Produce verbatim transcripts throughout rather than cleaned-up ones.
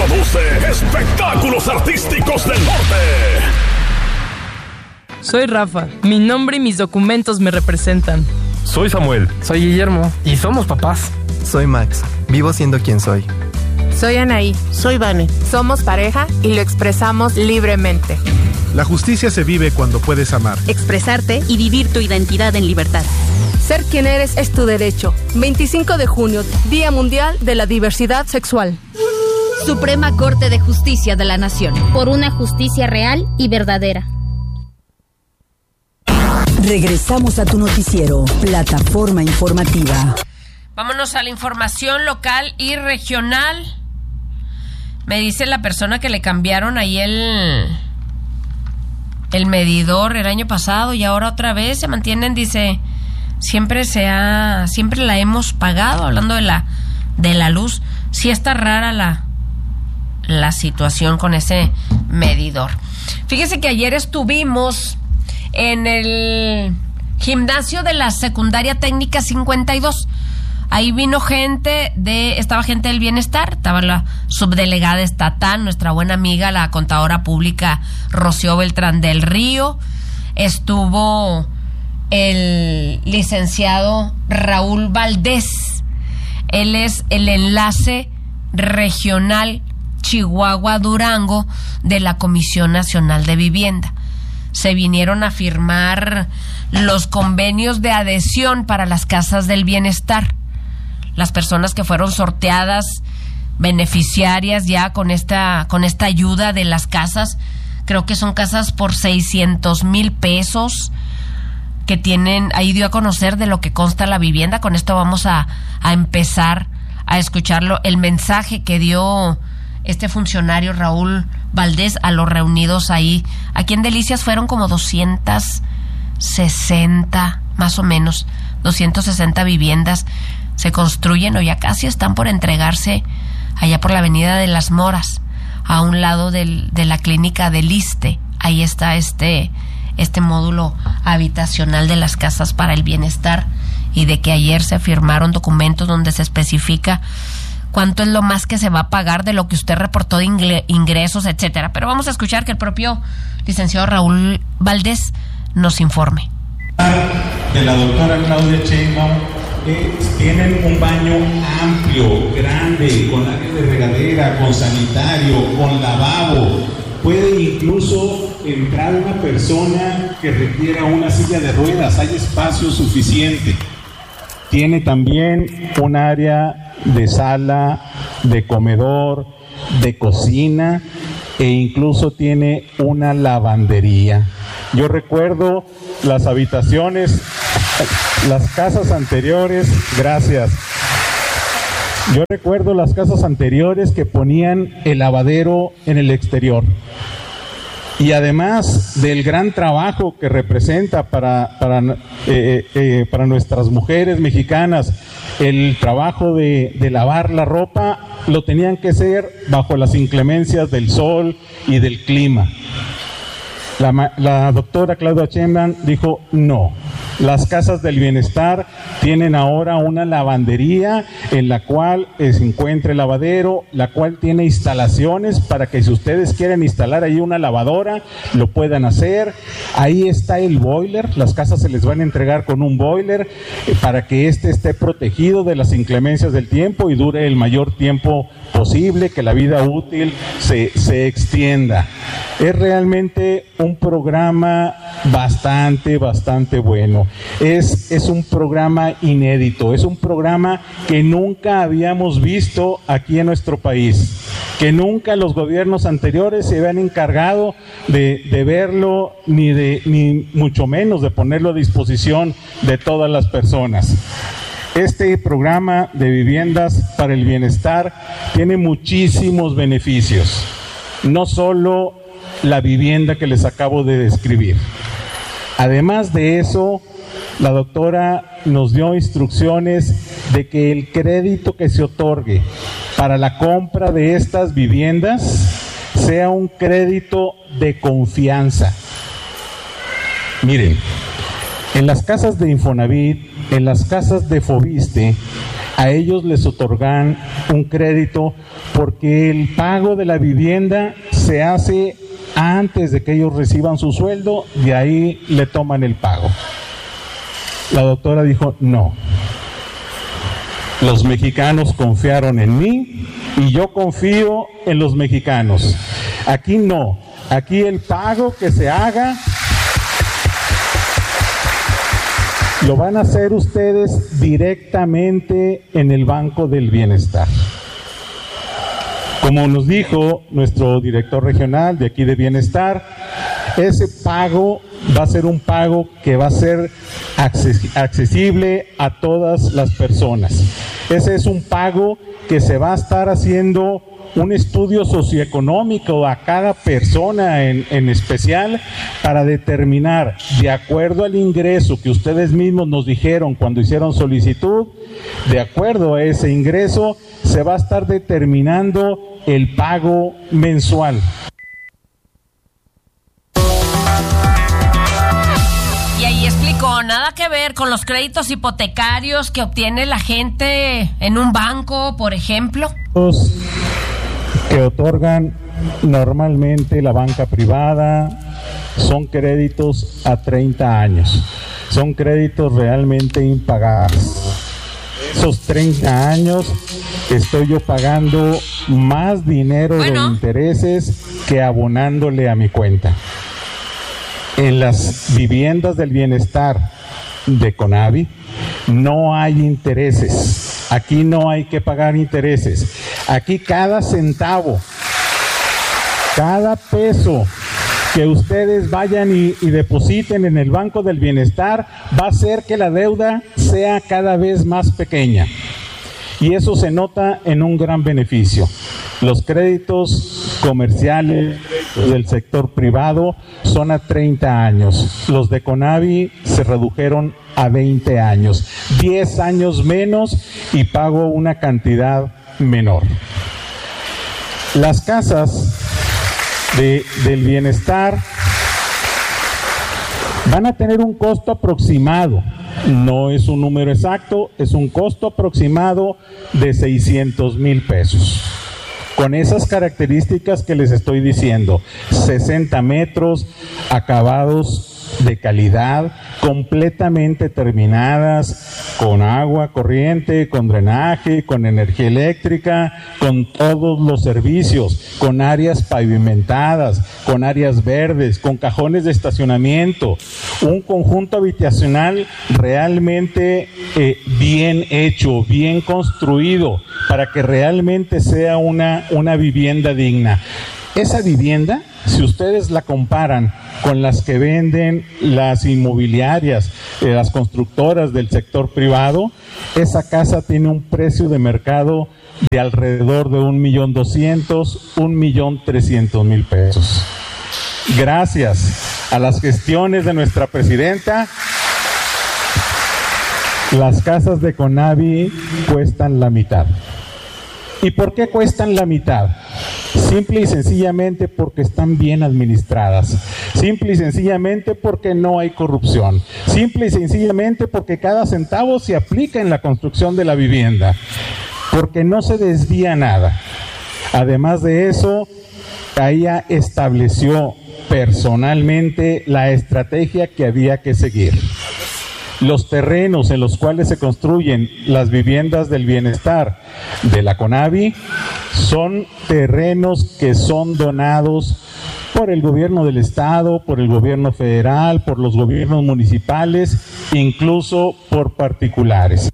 produce espectáculos artísticos del norte. Soy Rafa, mi nombre y mis documentos me representan. Soy Samuel. Soy Guillermo y somos papás. Soy Max, vivo siendo quien soy. Soy Anaí. Soy Vane. Somos pareja y lo expresamos libremente. La justicia se vive cuando puedes amar, expresarte y vivir tu identidad en libertad. Ser quien eres es tu derecho. veinticinco de junio, Día Mundial de la Diversidad Sexual. Suprema Corte de Justicia de la Nación. Por una justicia real y verdadera. Regresamos a tu noticiero, Plataforma Informativa. Vámonos a la información local y regional. Me dice la persona que le cambiaron ahí el, el medidor el año pasado y ahora otra vez se mantienen, dice, siempre se ha, siempre la hemos pagado, hablando de la, de la luz. Sí está rara la, la situación con ese medidor. Fíjese que ayer estuvimos en el gimnasio de la Secundaria Técnica cincuenta y dos. Ahí vino gente de, estaba gente del bienestar, estaba la subdelegada estatal, nuestra buena amiga, la contadora pública Rocío Beltrán del Río, estuvo el licenciado Raúl Valdés, él es el enlace regional Chihuahua-Durango de la Comisión Nacional de Vivienda. Se vinieron a firmar los convenios de adhesión para las casas del bienestar. Las personas que fueron sorteadas, beneficiarias ya con esta, con esta ayuda de las casas, creo que son casas por seiscientos mil pesos que tienen, ahí dio a conocer de lo que consta la vivienda. Con esto vamos a, a empezar a escucharlo, el mensaje que dio este funcionario Raúl Valdés a los reunidos ahí. Aquí en Delicias fueron como doscientas sesenta, más o menos, doscientas sesenta viviendas se construyen o ya casi están por entregarse allá por la Avenida de las Moras, a un lado del, de la clínica del Iste. Ahí está este, este módulo habitacional de las casas para el bienestar, y de que ayer se firmaron documentos donde se especifica cuánto es lo más que se va a pagar de lo que usted reportó de ingresos, etcétera. Pero vamos a escuchar que el propio licenciado Raúl Valdés nos informe. De la doctora Claudia Sheinbaum, eh, tienen un baño amplio, grande, con área de regadera, con sanitario, con lavabo. Puede incluso entrar una persona que requiera una silla de ruedas, hay espacio suficiente. Tiene también un área de sala, de comedor, de cocina, e incluso tiene una lavandería. Yo recuerdo las habitaciones, las casas anteriores, gracias. Yo recuerdo las casas anteriores que ponían el lavadero en el exterior. Y además del gran trabajo que representa para, para, eh, eh, para nuestras mujeres mexicanas, el trabajo de, de lavar la ropa, lo tenían que hacer bajo las inclemencias del sol y del clima. La, la doctora Claudia Sheinbaum dijo no. Las casas del bienestar tienen ahora una lavandería en la cual se encuentra el lavadero, la cual tiene instalaciones para que si ustedes quieren instalar ahí una lavadora, lo puedan hacer. Ahí está el boiler, las casas se les van a entregar con un boiler eh, para que éste esté protegido de las inclemencias del tiempo y dure el mayor tiempo posible, que la vida útil se, se extienda. Es realmente un programa bastante, bastante bueno. Es, es un programa inédito, es un programa que nunca habíamos visto aquí en nuestro país, que nunca los gobiernos anteriores se habían encargado de, de verlo, ni, de, ni mucho menos de ponerlo a disposición de todas las personas. Este programa de viviendas para el bienestar tiene muchísimos beneficios, no solo la vivienda que les acabo de describir. Además de eso, la doctora nos dio instrucciones de que el crédito que se otorgue para la compra de estas viviendas sea un crédito de confianza. Miren, en las casas de Infonavit, en las casas de Foviste, a ellos les otorgan un crédito porque el pago de la vivienda se hace antes de que ellos reciban su sueldo, de ahí le toman el pago. La doctora dijo, no. Los mexicanos confiaron en mí y yo confío en los mexicanos. Aquí no, aquí el pago que se haga lo van a hacer ustedes directamente en el Banco del Bienestar. Como nos dijo nuestro director regional de aquí de Bienestar, ese pago va a ser un pago que va a ser accesible a todas las personas. Ese es un pago que se va a estar haciendo un estudio socioeconómico a cada persona en, en especial para determinar, de acuerdo al ingreso que ustedes mismos nos dijeron cuando hicieron solicitud, de acuerdo a ese ingreso se va a estar determinando el pago mensual. Y ahí explicó, nada que ver con los créditos hipotecarios que obtiene la gente en un banco, por ejemplo. Los que otorgan normalmente la banca privada son créditos a treinta años, son créditos realmente impagables. Esos treinta años estoy yo pagando más dinero bueno. de intereses que abonándole a mi cuenta. En las viviendas del bienestar de CONAVI no hay intereses. Aquí no hay que pagar intereses. Aquí cada centavo, cada peso que ustedes vayan y, y depositen en el Banco del Bienestar va a hacer que la deuda sea cada vez más pequeña. Y eso se nota en un gran beneficio. Los créditos comerciales del sector privado son a treinta años. Los de CONAVI se redujeron a veinte años. diez años menos y pago una cantidad menor. Las casas de, del bienestar van a tener un costo aproximado. No es un número exacto, es un costo aproximado de seiscientos mil pesos. Con esas características que les estoy diciendo, sesenta metros, acabados de calidad, completamente terminadas, con agua corriente, con drenaje, con energía eléctrica, con todos los servicios, con áreas pavimentadas, con áreas verdes, con cajones de estacionamiento, un conjunto habitacional realmente eh, bien hecho, bien construido, para que realmente sea una, una vivienda digna. Esa vivienda, si ustedes la comparan con las que venden las inmobiliarias, eh, las constructoras del sector privado, esa casa tiene un precio de mercado de alrededor de un millón doscientos, un millón trescientos mil pesos. Gracias a las gestiones de nuestra presidenta, las casas de CONAVI cuestan la mitad. ¿Y por qué cuestan la mitad? Simple y sencillamente porque están bien administradas, simple y sencillamente porque no hay corrupción, simple y sencillamente porque cada centavo se aplica en la construcción de la vivienda, porque no se desvía nada. Además de eso, ella estableció personalmente la estrategia que había que seguir. Los terrenos en los cuales se construyen las viviendas del bienestar de la CONAVI son terrenos que son donados por el gobierno del estado, por el gobierno federal, por los gobiernos municipales, incluso por particulares.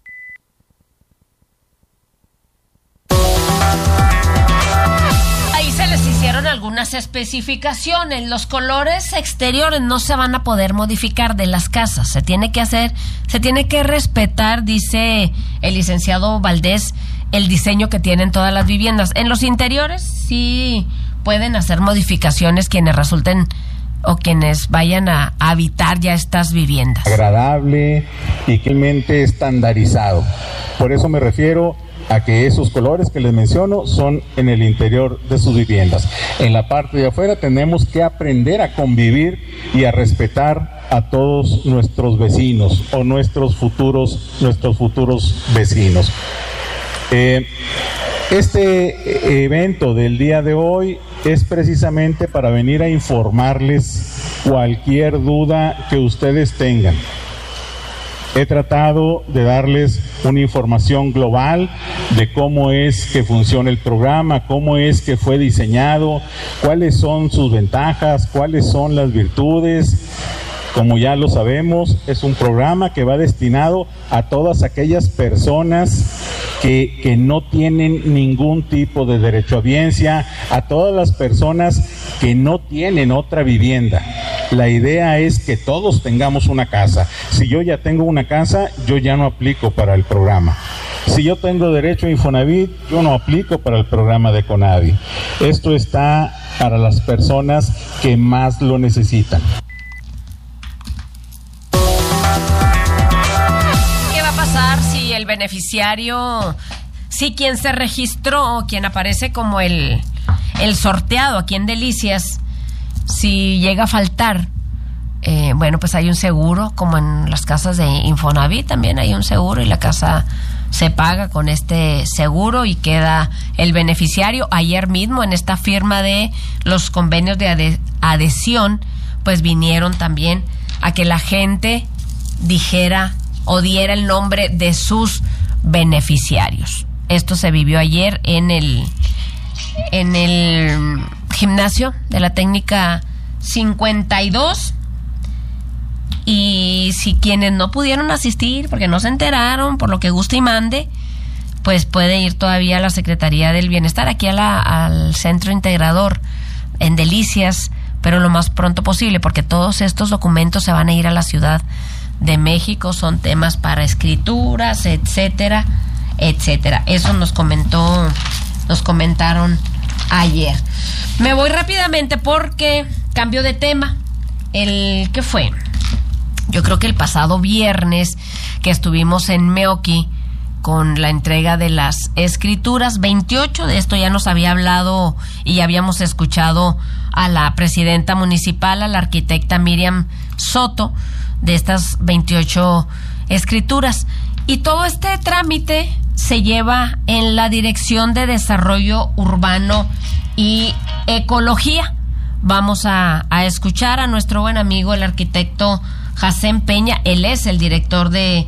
Algunas especificaciones, los colores exteriores no se van a poder modificar de las casas, se tiene que hacer, se tiene que respetar, dice el licenciado Valdés, el diseño que tienen todas las viviendas. En los interiores sí pueden hacer modificaciones quienes resulten o quienes vayan a, a habitar ya estas viviendas. Agradable y claramente estandarizado. Por eso me refiero a que esos colores que les menciono son en el interior de sus viviendas. En la parte de afuera tenemos que aprender a convivir y a respetar a todos nuestros vecinos o nuestros futuros, nuestros futuros vecinos. Eh, este evento del día de hoy es precisamente para venir a informarles cualquier duda que ustedes tengan. He tratado de darles una información global de cómo es que funciona el programa, cómo es que fue diseñado, cuáles son sus ventajas, cuáles son las virtudes. Como ya lo sabemos, es un programa que va destinado a todas aquellas personas que, que no tienen ningún tipo de derechohabiencia, a todas las personas que no tienen otra vivienda. La idea es que todos tengamos una casa. Si yo ya tengo una casa, yo ya no aplico para el programa. Si yo tengo derecho a Infonavit, yo no aplico para el programa de Conavi. Esto está para las personas que más lo necesitan. Si el beneficiario, si quien se registró, quien aparece como el, el sorteado aquí en Delicias, si llega a faltar, eh, bueno, pues hay un seguro, como en las casas de Infonavit también hay un seguro y la casa se paga con este seguro y queda el beneficiario. Ayer mismo en esta firma de los convenios de ade- adhesión, pues vinieron también a que la gente dijera o diera el nombre de sus beneficiarios. Esto se vivió ayer en el en el gimnasio de la técnica cincuenta y dos, y si quienes no pudieron asistir porque no se enteraron, por lo que guste y mande, pues puede ir todavía a la Secretaría del Bienestar, aquí a la, al Centro Integrador en Delicias, pero lo más pronto posible, porque todos estos documentos se van a ir a la Ciudad de México, son temas para escrituras, etcétera, etcétera. Eso nos comentó, nos comentaron ayer. Me voy rápidamente porque cambio de tema. El ¿qué fue? Yo creo que el pasado viernes que estuvimos en Meoqui con la entrega de las escrituras, veintiocho, de esto ya nos había hablado y ya habíamos escuchado a la presidenta municipal, a la arquitecta Miriam Soto, de estas veintiocho escrituras. Y todo este trámite se lleva en la Dirección de Desarrollo Urbano y Ecología. Vamos a, a escuchar a nuestro buen amigo, el arquitecto Jacén Peña. Él es el director de,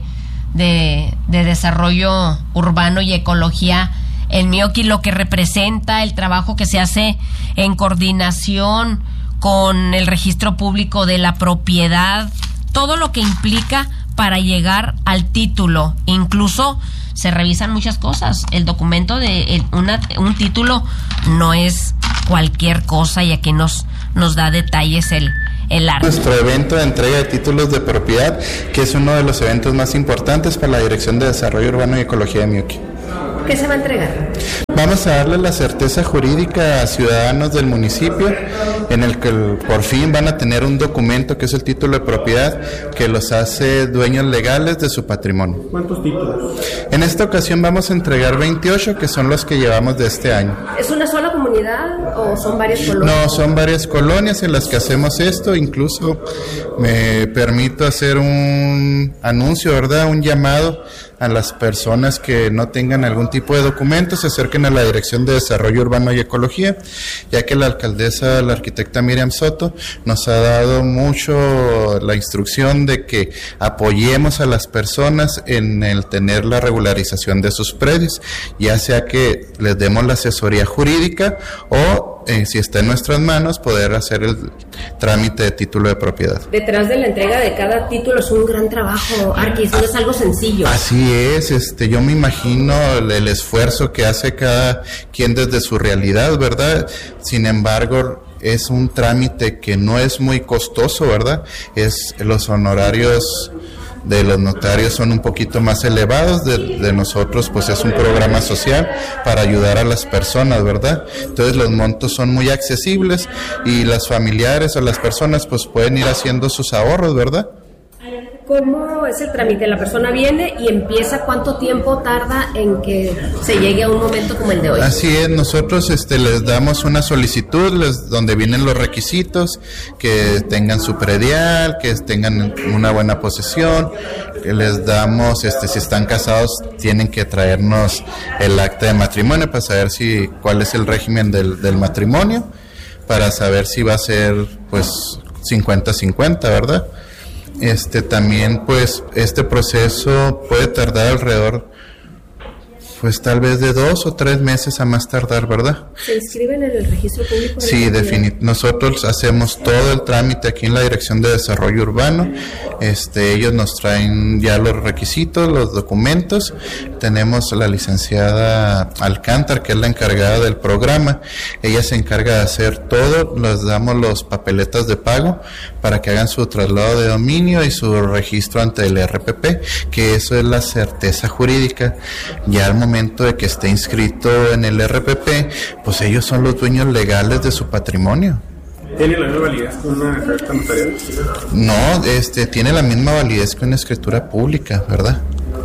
de, de Desarrollo Urbano y Ecología en Meoqui, lo que representa el trabajo que se hace en coordinación con el registro público de la propiedad, todo lo que implica para llegar al título. Incluso se revisan muchas cosas. El documento de una, un título no es cualquier cosa, y aquí nos, nos da detalles el, el arte. Nuestro evento de entrega de títulos de propiedad, que es uno de los eventos más importantes para la Dirección de Desarrollo Urbano y Ecología de Meoqui. ¿Qué se va a entregar? Vamos a darle la certeza jurídica a ciudadanos del municipio, en el que por fin van a tener un documento que es el título de propiedad que los hace dueños legales de su patrimonio. ¿Cuántos títulos? En esta ocasión vamos a entregar veintiocho, que son los que llevamos de este año. ¿Es una sola comunidad o son varias colonias? No, son varias colonias en las que hacemos esto. Incluso me permito hacer un anuncio, ¿verdad? Un llamado a las personas que no tengan algún tipo de documento, se acerquen a la Dirección de Desarrollo Urbano y Ecología, ya que la alcaldesa, la arquitecta Miriam Soto, nos ha dado mucho la instrucción de que apoyemos a las personas en el tener la regularización de sus predios, ya sea que les demos la asesoría jurídica o Eh, si está en nuestras manos, poder hacer el trámite de título de propiedad. Detrás de la entrega de cada título es un gran trabajo, Arquis, no es algo sencillo. Así es, este, yo me imagino el, el esfuerzo que hace cada quien desde su realidad, ¿verdad? Sin embargo, es un trámite que no es muy costoso, ¿verdad? Es los honorarios de los notarios son un poquito más elevados, de, de nosotros pues es un programa social para ayudar a las personas, ¿verdad? Entonces los montos son muy accesibles y las familiares o las personas pues pueden ir haciendo sus ahorros, ¿verdad? ¿Cómo es el trámite? La persona viene y empieza, ¿cuánto tiempo tarda en que se llegue a un momento como el de hoy? Así es, nosotros este, les damos una solicitud les, donde vienen los requisitos, que tengan su predial, que tengan una buena posesión, que les damos, este, si están casados, tienen que traernos el acta de matrimonio para saber si cuál es el régimen del, del matrimonio, para saber si va a ser pues cincuenta cincuenta, ¿verdad? Este también pues este proceso puede tardar alrededor pues tal vez de dos o tres meses a más tardar, ¿verdad? ¿Se inscriben en el registro público? Sí, definitivamente. Nosotros hacemos todo el trámite aquí en la Dirección de Desarrollo Urbano. Este, ellos nos traen ya los requisitos, los documentos. Tenemos la licenciada Alcántar, que es la encargada del programa. Ella se encarga de hacer todo. Les damos los papeletas de pago para que hagan su traslado de dominio y su registro ante el R P P, que eso es la certeza jurídica. Ya al momento de que esté inscrito en el R P P, pues ellos son los dueños legales de su patrimonio. ¿Tiene la misma validez que una carta notarial? No, este, tiene la misma validez que una escritura pública, ¿verdad?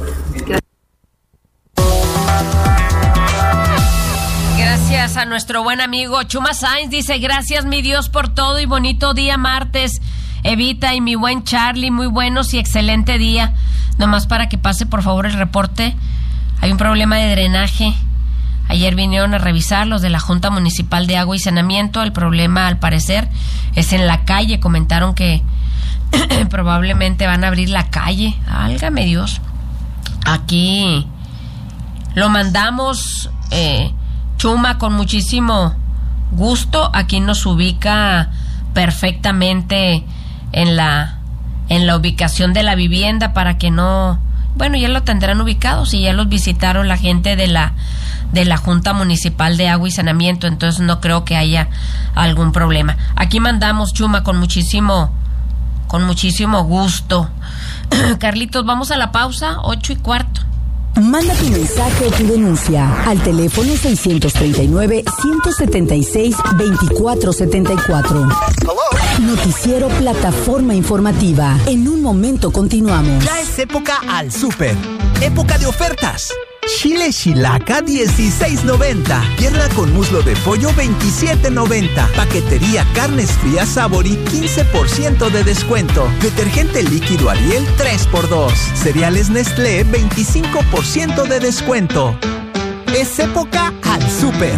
Gracias a nuestro buen amigo Chuma Sainz, dice, gracias mi Dios por todo y bonito día martes. Evita y mi buen Charlie, muy buenos y excelente día. Nomás para que pase por favor el reporte. Hay un problema de drenaje. Ayer vinieron a revisar los de la Junta Municipal de Agua y Saneamiento. El problema, al parecer, es en la calle. Comentaron que probablemente van a abrir la calle. Álgame Dios. Aquí lo mandamos, eh, Chuma, con muchísimo gusto. Aquí nos ubica perfectamente en la, en la ubicación de la vivienda para que no... Bueno, ya lo tendrán ubicados y ya los visitaron la gente de la de la Junta Municipal de Agua y Saneamiento, entonces no creo que haya algún problema. Aquí mandamos, Chuma, con muchísimo con muchísimo gusto. Carlitos, vamos a la pausa, ocho y cuarto. Manda tu mensaje o tu denuncia al teléfono seiscientos treinta y nueve, ciento setenta y seis, veinticuatro setenta y cuatro. Noticiero Plataforma Informativa. En un momento continuamos. Ya es época al súper. Época de ofertas. Chile Chilaca dieciséis noventa. Pierna con muslo de pollo veintisiete noventa. Paquetería carnes frías Sabori quince por ciento de descuento. Detergente líquido Ariel tres por dos. Cereales Nestlé veinticinco por ciento de descuento. Es época al súper.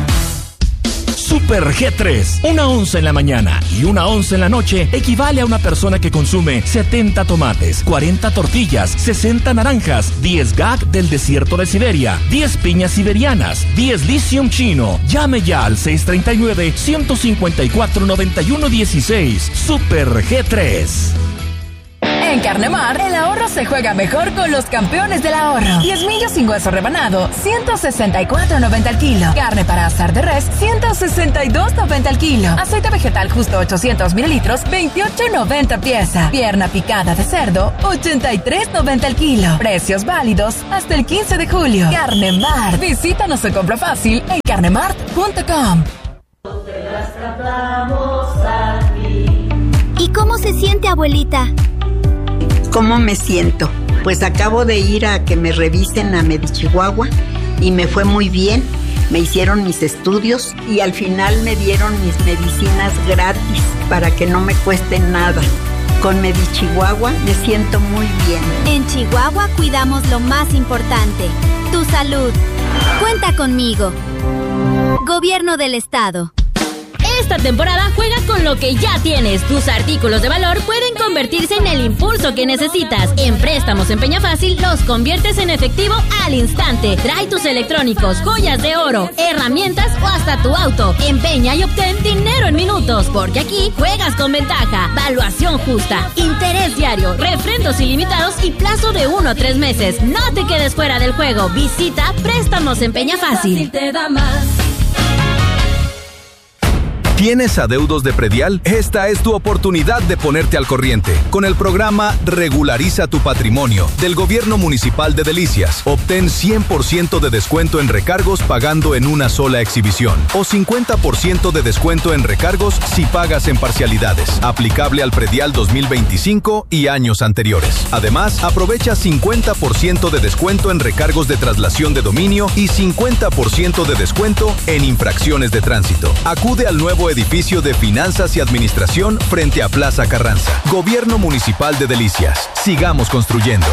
Super G tres. Una onza en la mañana y una onza en la noche equivale a una persona que consume setenta tomates, cuarenta tortillas, sesenta naranjas, diez gag del desierto de Siberia, diez piñas siberianas, diez lithium chino. Llame ya al seis treinta y nueve, ciento cincuenta y cuatro, noventa y uno dieciséis. Super G tres. En Carnemar, el ahorro se juega mejor con los campeones del ahorro. Diezmillo sin hueso rebanado, ciento sesenta y cuatro noventa al kilo. Carne para asar de res, ciento sesenta y dos noventa al kilo. Aceite vegetal justo ochocientos mililitros, veintiocho noventa pieza. Pierna picada de cerdo, ochenta y tres noventa al kilo. Precios válidos hasta el quince de julio. Carnemar. Visítanos o compra fácil en carnemart punto com. ¿Y cómo se siente, abuelita? ¿Cómo me siento? Pues acabo de ir a que me revisen a Medichihuahua y me fue muy bien. Me hicieron mis estudios y al final me dieron mis medicinas gratis para que no me cuesten nada. Con Medichihuahua me siento muy bien. En Chihuahua cuidamos lo más importante, tu salud. Cuenta conmigo. Gobierno del Estado. Esta temporada juega con lo que ya tienes. Tus artículos de valor pueden convertirse en el impulso que necesitas. En Préstamos en Peña Fácil los conviertes en efectivo al instante. Trae tus electrónicos, joyas de oro, herramientas o hasta tu auto. Empeña y obtén dinero en minutos, porque aquí juegas con ventaja. Valuación justa, interés diario, refrendos ilimitados y plazo de uno a tres meses. No te quedes fuera del juego. Visita Préstamos en Peña Fácil. Te da más. ¿Tienes adeudos de predial? Esta es tu oportunidad de ponerte al corriente. Con el programa Regulariza tu Patrimonio del Gobierno Municipal de Delicias, obtén cien por ciento de descuento en recargos pagando en una sola exhibición o cincuenta por ciento de descuento en recargos si pagas en parcialidades. Aplicable al predial dos mil veinticinco y años anteriores. Además, aprovecha cincuenta por ciento de descuento en recargos de traslación de dominio y cincuenta por ciento de descuento en infracciones de tránsito. Acude al nuevo edificio de Finanzas y Administración frente a Plaza Carranza. Gobierno Municipal de Delicias. Sigamos construyendo.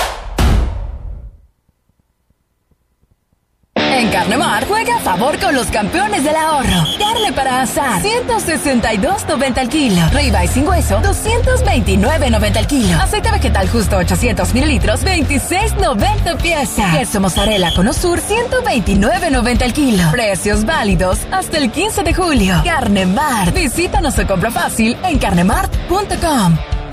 En Carnemar, juega a favor con los campeones del ahorro. Carne para asar, ciento sesenta y dos noventa al kilo. Ribeye sin hueso, doscientos veintinueve noventa al kilo. Aceite vegetal justo ochocientos mililitros, veintiséis noventa pieza. Queso mozzarella con Osur, ciento veintinueve noventa al kilo. Precios válidos hasta el quince de julio. Carnemar. Visítanos o compra fácil en carnemart punto com.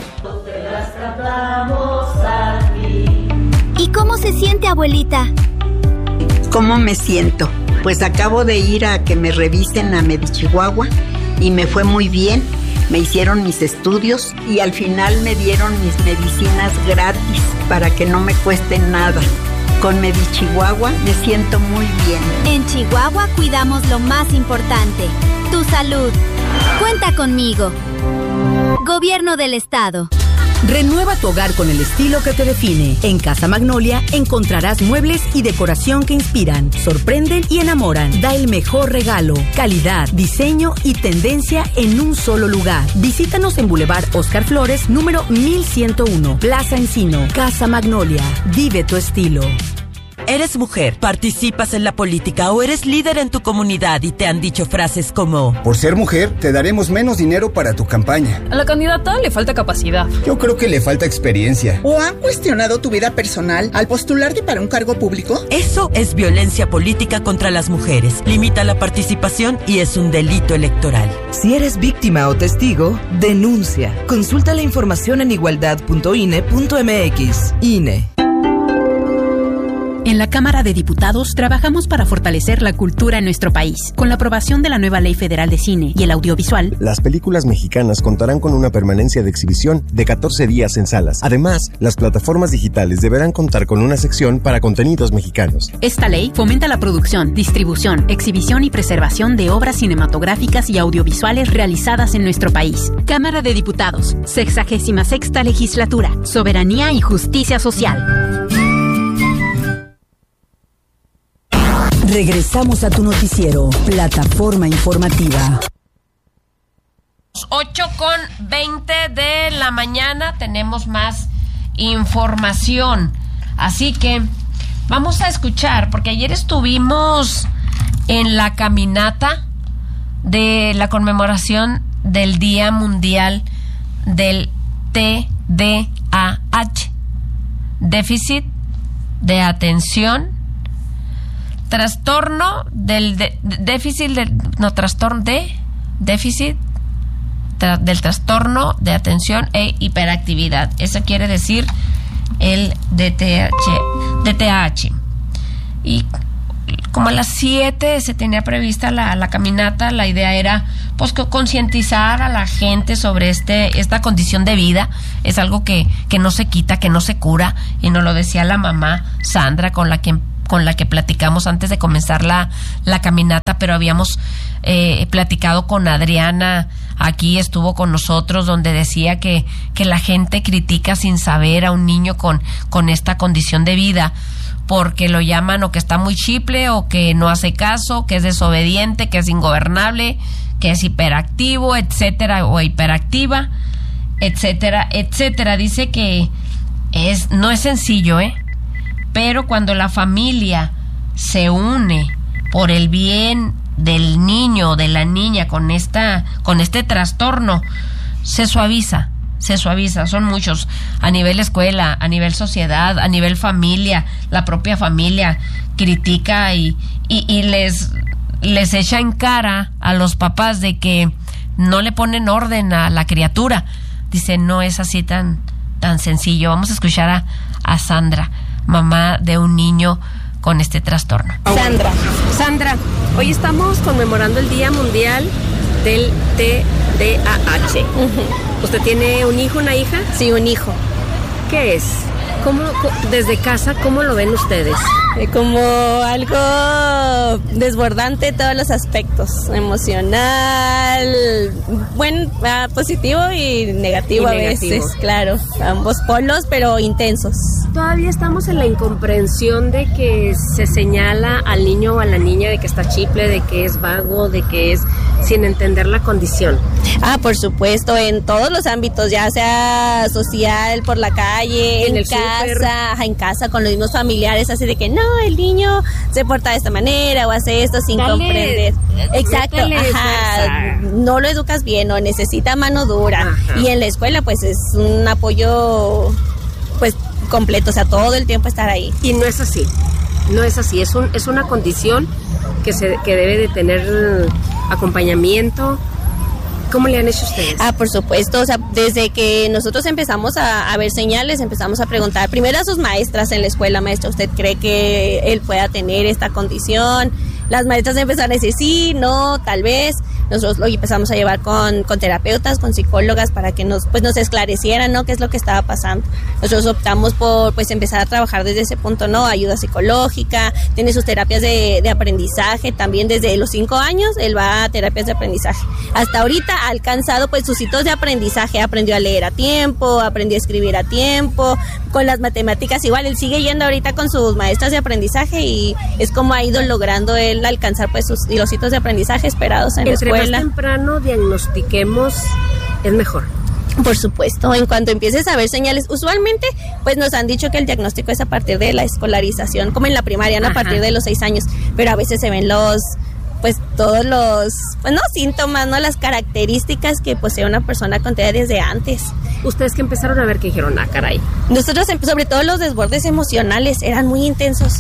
¿Y cómo se siente, abuelita? ¿Cómo me siento? Pues acabo de ir a que me revisen a Medichihuahua y me fue muy bien. Me hicieron mis estudios y al final me dieron mis medicinas gratis para que no me cueste nada. Con Medichihuahua me siento muy bien. En Chihuahua cuidamos lo más importante, tu salud. Cuenta conmigo. Gobierno del Estado. Renueva tu hogar con el estilo que te define. En Casa Magnolia encontrarás muebles y decoración que inspiran, sorprenden y enamoran. Da el mejor regalo, calidad, diseño y tendencia en un solo lugar. Visítanos en Boulevard Oscar Flores, número mil ciento uno, Plaza Encino. Casa Magnolia, vive tu estilo. ¿Eres mujer, participas en la política o eres líder en tu comunidad y te han dicho frases como: por ser mujer, te daremos menos dinero para tu campaña? A la candidata le falta capacidad. Yo creo que le falta experiencia. ¿O han cuestionado tu vida personal al postularte para un cargo público? Eso es violencia política contra las mujeres. Limita la participación y es un delito electoral. Si eres víctima o testigo, denuncia. Consulta la información en igualdad punto I N E punto M X. I N E. En la Cámara de Diputados trabajamos para fortalecer la cultura en nuestro país. Con la aprobación de la nueva Ley Federal de Cine y el Audiovisual, las películas mexicanas contarán con una permanencia de exhibición de catorce días en salas. Además, las plataformas digitales deberán contar con una sección para contenidos mexicanos. Esta ley fomenta la producción, distribución, exhibición y preservación de obras cinematográficas y audiovisuales realizadas en nuestro país. Cámara de Diputados, sexagésima sexta legislatura, soberanía y justicia social. Regresamos a tu noticiero, Plataforma Informativa. ocho con veinte de la mañana, tenemos más información. Así que vamos a escuchar, porque ayer estuvimos en la caminata de la conmemoración del Día Mundial del T D A H, déficit de atención, trastorno del de, déficit del no trastorno de déficit tra, del trastorno de atención e hiperactividad. Eso quiere decir el D T A H. Y como a las siete se tenía prevista la, la caminata, la idea era pues concientizar a la gente sobre este esta condición de vida. Es algo que, que no se quita, que no se cura, y nos lo decía la mamá Sandra, con la que con la que platicamos antes de comenzar la, la caminata, pero habíamos eh, platicado con Adriana, aquí estuvo con nosotros, donde decía que, que la gente critica sin saber a un niño con, con esta condición de vida, porque lo llaman o que está muy chiple, o que no hace caso, que es desobediente, que es ingobernable, que es hiperactivo, etcétera, o hiperactiva, etcétera, etcétera. Dice que es no es sencillo, ¿eh? Pero cuando la familia se une por el bien del niño o de la niña con esta, con este trastorno, se suaviza, se suaviza. Son muchos, a nivel escuela, a nivel sociedad, a nivel familia. La propia familia critica y, y, y les, les echa en cara a los papás de que no le ponen orden a la criatura. Dice, no es así tan, tan sencillo. Vamos a escuchar a, a Sandra, mamá de un niño con este trastorno. Sandra, Sandra, hoy estamos conmemorando el Día Mundial del T D A H. Uh-huh. ¿Usted tiene un hijo, una hija? Sí, un hijo. ¿Qué es? ¿Cómo, desde casa, cómo lo ven ustedes? Como algo desbordante en todos los aspectos, emocional, buen, uh, positivo y negativo, y negativo a veces, claro, ambos polos, pero intensos. Todavía estamos en la incomprensión de que se señala al niño o a la niña de que está chiple, de que es vago, de que es sin entender la condición. Ah, por supuesto, en todos los ámbitos, ya sea social, por la calle, en, en casa, ajá, en casa con los mismos familiares, así de que no, el niño se porta de esta manera o hace esto sin dale, comprender. Exacto, ajá, no lo educas bien o necesita mano dura. Ajá. Y en la escuela pues es un apoyo pues completo, o sea, todo el tiempo estar ahí. Y no es así, no es así, es un es una condición que se que debe de tener acompañamiento. ¿Cómo le han hecho ustedes? Ah, por supuesto, o sea, desde que nosotros empezamos a, a ver señales, empezamos a preguntar primero a sus maestras en la escuela: maestra, ¿usted cree que él pueda tener esta condición? Las maestras empezaron a decir sí, no, tal vez. Nosotros lo empezamos a llevar con, con terapeutas, con psicólogas, para que nos pues nos esclarecieran, ¿no?, qué es lo que estaba pasando. Nosotros optamos por pues empezar a trabajar desde ese punto, ¿no? Ayuda psicológica, tiene sus terapias de, de aprendizaje, también desde los cinco años él va a terapias de aprendizaje. Hasta ahorita ha alcanzado pues sus hitos de aprendizaje, aprendió a leer a tiempo, aprendió a escribir a tiempo, con las matemáticas igual, él sigue yendo ahorita con sus maestras de aprendizaje y es como ha ido logrando él alcanzar pues sus los hitos de aprendizaje esperados en la escuela. Entre más temprano diagnostiquemos, es mejor. Por supuesto, en cuanto empieces a ver señales, usualmente pues nos han dicho que el diagnóstico es a partir de la escolarización, como en la primaria, ¿no? A partir de los seis años, pero a veces se ven los pues todos los, pues no síntomas, no las características que posee una persona con T D A desde antes. ¿Ustedes que empezaron a ver que dijeron, ah, caray? Nosotros, sobre todo los desbordes emocionales, eran muy intensos.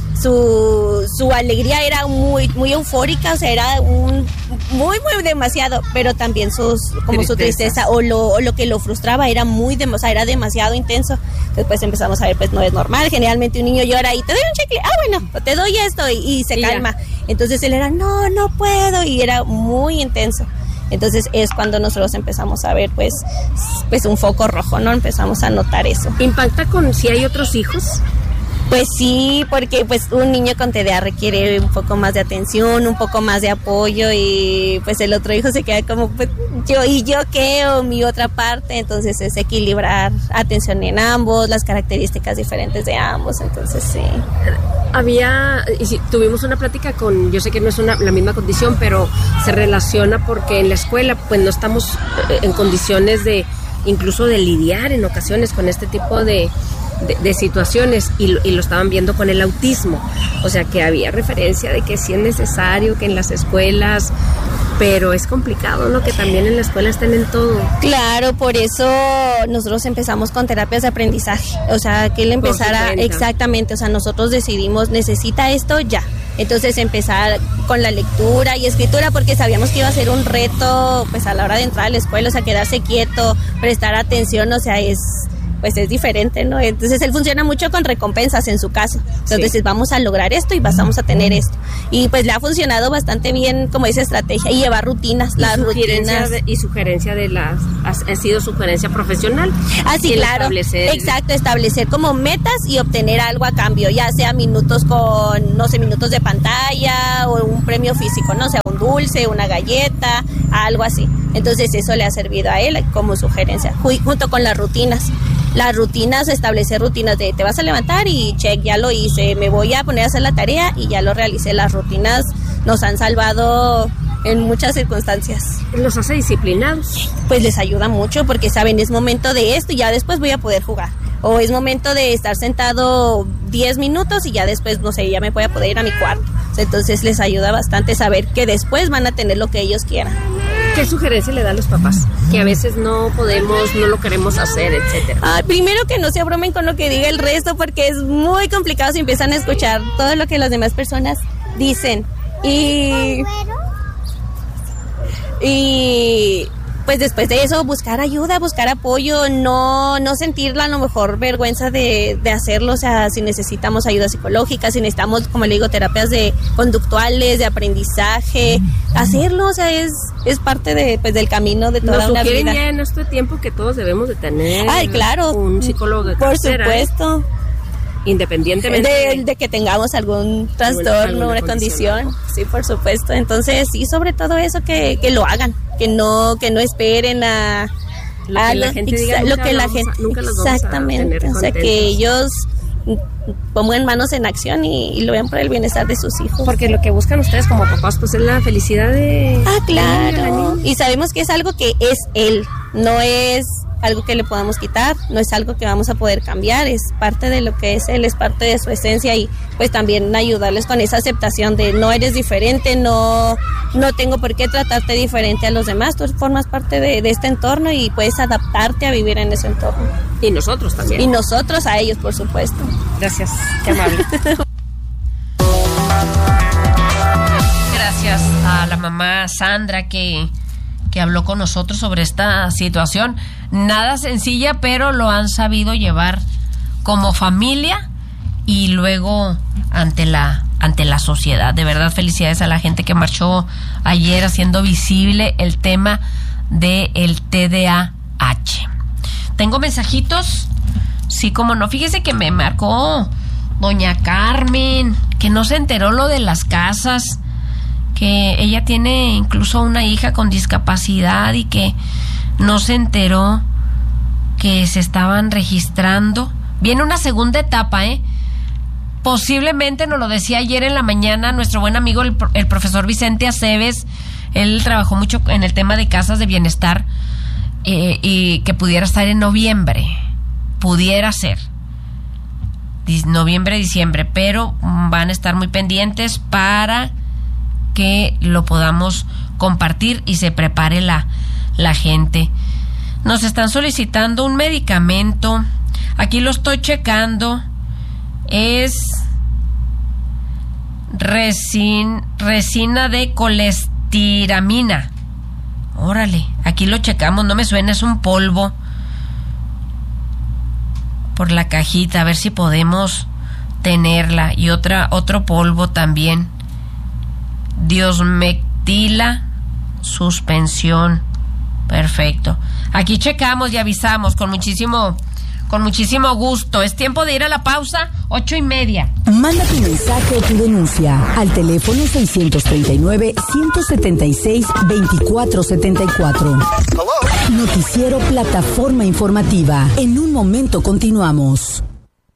Su, su alegría era muy, muy eufórica, o sea, era un muy, muy demasiado, pero también sus, como tristeza. su tristeza o lo, o lo que lo frustraba era muy, de, o sea, era demasiado intenso. Después empezamos a ver, pues no es normal. Generalmente un niño llora y te doy un chicle, ah, bueno, te doy esto y, y se y calma. Ya. Entonces él era, no, no puedo, y era muy intenso. Entonces es cuando nosotros empezamos a ver pues, pues un foco rojo, ¿no? Empezamos a notar eso. ¿Impacta con si hay otros hijos? Pues sí, porque pues un niño con T D A requiere un poco más de atención, un poco más de apoyo, y pues el otro hijo se queda como, pues, yo y yo qué, o mi otra parte. Entonces es equilibrar atención en ambos, las características diferentes de ambos, entonces sí. Había, y si, tuvimos una plática con, yo sé que no es una, la misma condición, pero se relaciona porque en la escuela pues no estamos en condiciones de, incluso de lidiar en ocasiones con este tipo de, de, de situaciones, y, y lo estaban viendo con el autismo, o sea que había referencia de que sí es necesario que en las escuelas, pero es complicado, ¿no?, que también en la escuela estén en todo. Claro, por eso nosotros empezamos con terapias de aprendizaje, o sea, que él empezara, exactamente, o sea, nosotros decidimos, necesita esto ya. Entonces empezar con la lectura y escritura, porque sabíamos que iba a ser un reto pues a la hora de entrar a la escuela, o sea, quedarse quieto, prestar atención, o sea, es pues es diferente, ¿no? Entonces él funciona mucho con recompensas en su caso. Entonces sí, vamos a lograr esto y vamos a tener esto. Y pues le ha funcionado bastante bien como esa estrategia, y llevar rutinas, las rutinas. De, y sugerencia de las, ha, ha sido sugerencia profesional. Ah, sí, claro. Establecer. Exacto, establecer como metas y obtener algo a cambio, ya sea minutos con, no sé, minutos de pantalla o un premio físico, no sé, un dulce, una galleta, algo así. Entonces eso le ha servido a él como sugerencia, junto con las rutinas. Las rutinas, establecer rutinas de te vas a levantar y check, ya lo hice, me voy a poner a hacer la tarea y ya lo realicé. Las rutinas nos han salvado en muchas circunstancias. ¿Los hace disciplinados? Pues les ayuda mucho porque saben, es momento de esto y ya después voy a poder jugar. O es momento de estar sentado diez minutos y ya después, no sé, ya me voy a poder ir a mi cuarto. Entonces les ayuda bastante saber que después van a tener lo que ellos quieran. ¿Qué sugerencia le dan a los papás? Que a veces no podemos, no lo queremos hacer, etcétera. Ah, primero que no se abrumen con lo que diga el resto, porque es muy complicado si empiezan a escuchar todo lo que las demás personas dicen. Y... Y... pues después de eso buscar ayuda, buscar apoyo, no, no sentir a lo mejor vergüenza de, de hacerlo, o sea, si necesitamos ayuda psicológica, si necesitamos, como le digo, terapias de conductuales, de aprendizaje, hacerlo, o sea, es, es parte de, pues, del camino de toda Nos una sugieren vida. ya en este tiempo que todos debemos de tener Ay, claro, un psicólogo de por cabecera, supuesto. ¿eh? Independientemente de, de, de que tengamos algún trastorno, una condición, condición, sí, por supuesto. Entonces, sí, sobre todo eso, que, que lo hagan, que no que no esperen a lo que a la lo, gente exa, diga, lo nunca que la vamos gente a, nunca los exactamente, vamos a o sea, que ellos pongan manos en acción y, y lo vean por el bienestar de sus hijos. Porque lo que buscan ustedes como papás, pues es la felicidad de... Ah, claro. Y sabemos que es algo que es él, no es algo que le podamos quitar, no es algo que vamos a poder cambiar, es parte de lo que es él, es parte de su esencia y pues también ayudarles con esa aceptación de no eres diferente, no, no tengo por qué tratarte diferente a los demás, tú formas parte de, de este entorno y puedes adaptarte a vivir en ese entorno. Y nosotros también. Y nosotros a ellos, por supuesto. Gracias, qué amable. Gracias a la mamá Sandra que, que habló con nosotros sobre esta situación. Nada sencilla, pero lo han sabido llevar como familia y luego ante la, ante la sociedad. De verdad, felicidades a la gente que marchó ayer haciendo visible el tema del T D A H. Tengo mensajitos, sí, como no. Fíjese que me marcó doña Carmen, que no se enteró lo de las casas, que ella tiene incluso una hija con discapacidad y que no se enteró que se estaban registrando. Viene una segunda etapa, ¿eh? Posiblemente, nos lo decía ayer en la mañana nuestro buen amigo el, el profesor Vicente Aceves. Él trabajó mucho en el tema de casas de bienestar, eh, y que pudiera estar en noviembre, pudiera ser noviembre, diciembre, pero van a estar muy pendientes para que lo podamos compartir y se prepare la, la gente. Nos están solicitando un medicamento, aquí lo estoy checando, es resin, resina de colestiramina. Órale, aquí lo checamos, no me suena, es un polvo. Por la cajita, a ver si podemos tenerla. Y otra, otro polvo también. Diosmetila suspensión. Perfecto. Aquí checamos y avisamos con muchísimo, con muchísimo gusto. Es tiempo de ir a la pausa, ocho y media. Manda tu mensaje o tu denuncia al teléfono seiscientos treinta y nueve, ciento setenta y seis, veinticuatro setenta y cuatro. Noticiero Plataforma Informativa. En un momento continuamos.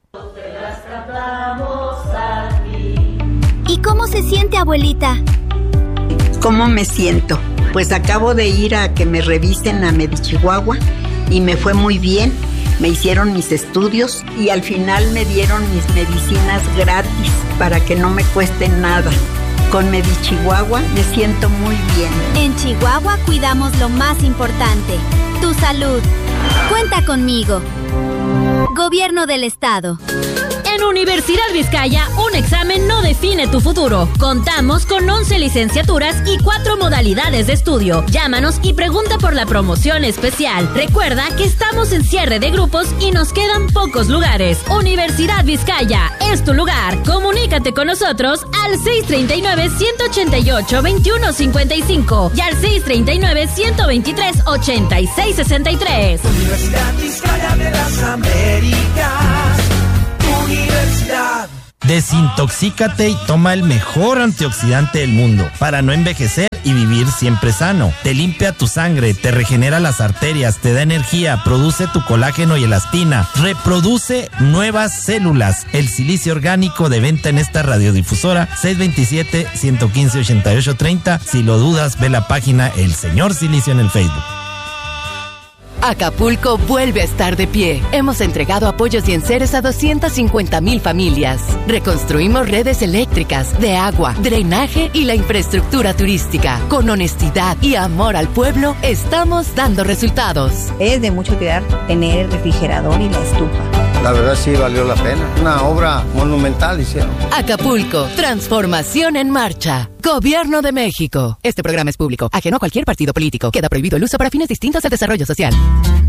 ¿Y cómo se siente, abuelita? ¿Cómo me siento? Pues acabo de ir a que me revisen a Medichihuahua y me fue muy bien. Me hicieron mis estudios y al final me dieron mis medicinas gratis para que no me cuesten nada. Con Medichihuahua me siento muy bien. En Chihuahua cuidamos lo más importante, tu salud. Cuenta conmigo. Gobierno del Estado. En Universidad Vizcaya, un examen no define tu futuro. Contamos con once licenciaturas y cuatro modalidades de estudio. Llámanos y pregunta por la promoción especial. Recuerda que estamos en cierre de grupos y nos quedan pocos lugares. Universidad Vizcaya es tu lugar. Comunícate con nosotros al seis treinta y nueve, ciento ochenta y ocho, veintiuno cincuenta y cinco y al seis treinta y nueve, ciento veintitrés, ochenta y seis sesenta y tres. Universidad Vizcaya de las Américas. Universidad. Desintoxícate y toma el mejor antioxidante del mundo para no envejecer y vivir siempre sano. Te limpia tu sangre, te regenera las arterias, te da energía, produce tu colágeno y elastina, reproduce nuevas células. El silicio orgánico, de venta en esta radiodifusora, seis veintisiete, ciento quince, ochenta y ocho treinta. Si lo dudas, ve la página El Señor Silicio en el Facebook. Acapulco vuelve a estar de pie. Hemos entregado apoyos y enseres a doscientas cincuenta mil familias. Reconstruimos redes eléctricas, de agua, drenaje y la infraestructura turística. Con honestidad y amor al pueblo, estamos dando resultados. Es de mucho cuidar tener el refrigerador y la estufa. la verdad sí valió la pena. Una obra monumental hicieron. Acapulco, transformación en marcha. Gobierno de México. Este programa es público, ajeno a cualquier partido político. Queda prohibido el uso para fines distintos al desarrollo social.